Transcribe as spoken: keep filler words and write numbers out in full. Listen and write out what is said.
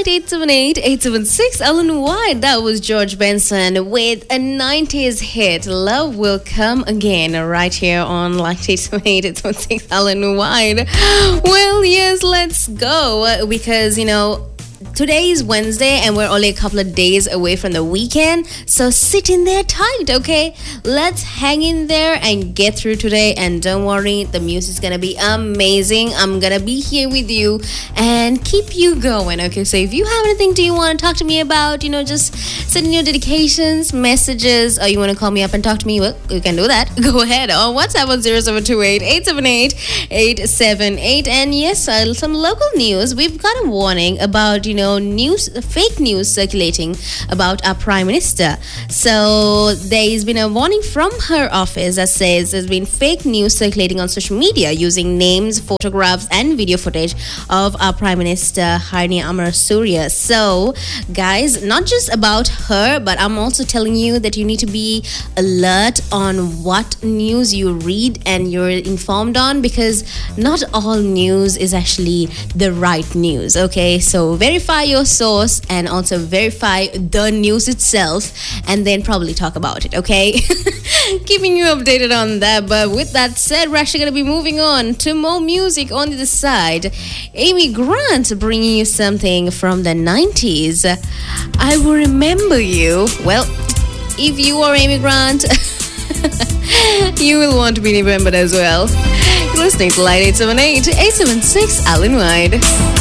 Light eight seven eight, eight seven six, Ellen White. That was George Benson with a nineties hit, Love Will Come Again, right here on Light eight seven eight, eight seven six, Ellen White. Well, yes, let's go, because, you know, today is Wednesday and we're only a couple of days away from the weekend. So sit in there tight, okay? Let's hang in there and get through today. And don't worry, the music's gonna be amazing. I'm gonna be here with you and keep you going, okay? So if you have anything do you want to talk to me about, you know, just send in your dedications, messages, or you want to call me up and talk to me, well, you can do that. Go ahead on WhatsApp on zero seven two eight, eight seven eight, eight seven eight. And yes, uh, some local news. We've got a warning about, you know, news, fake news circulating about our Prime Minister. So there's been a warning from her office that says there's been fake news circulating on social media using names, photographs, and video footage of our Prime Minister Harini Amarasuriya. So, guys, not just about her, but I'm also telling you that you need to be alert on what news you read and you're informed on, because not all news is actually the right news. Okay, so verify your source and also verify the news itself, and then probably talk about it. Okay, keeping you updated on that. But with that said, we're actually going to be moving on to more music on the side. Amy Grant bringing you something from the nineties. I will remember you. Well, if you are Amy Grant, you will want to be remembered as well. You're listening to Light eight seven eight, eight seven six, Alan White.